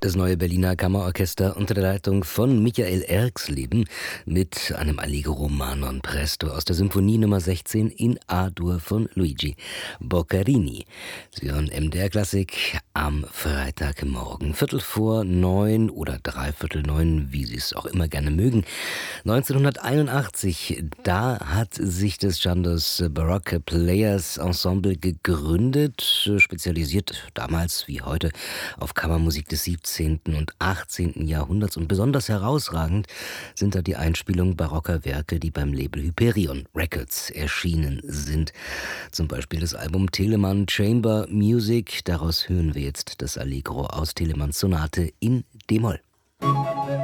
Das neue Berliner Kammerorchester unter der Leitung von Michael Erxleben mit einem Allegro Manon Presto aus der Symphonie Nummer 16 in A-Dur von Luigi Boccherini. Sie hören MDR Klassik am Freitagmorgen, 8:45 oder 8:45, wie Sie es auch immer gerne mögen. 1981, da hat sich das Chandos Baroque Players Ensemble gegründet, spezialisiert damals wie heute auf Kammermusik des 17. und 18. Jahrhunderts, und besonders herausragend sind da die Einspielungen barocker Werke, die beim Label Hyperion Records erschienen sind. Zum Beispiel das Album Telemann Chamber Music. Daraus hören wir jetzt das Allegro aus Telemanns Sonate in D-Moll.